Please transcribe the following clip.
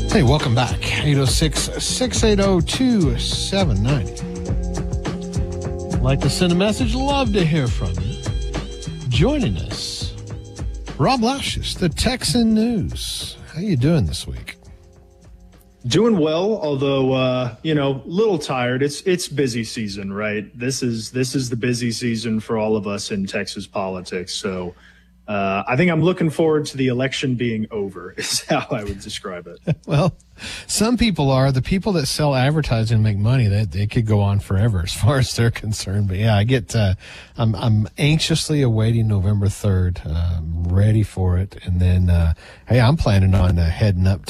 Hey, welcome back. 806-680-2790. Like to send a message? Love to hear from you. Joining us, Rob Lashes, the Texan News. How you doing this week? Doing well, although a little tired. It's busy season, right? This is the busy season for all of us in Texas politics. So I think I'm looking forward to the election being over, is how I would describe it. Well, some people are. The people that sell advertising and make money, they could go on forever as far as they're concerned. But yeah, I'm anxiously awaiting November 3rd. I'm ready for it. And then, hey, I'm planning on heading up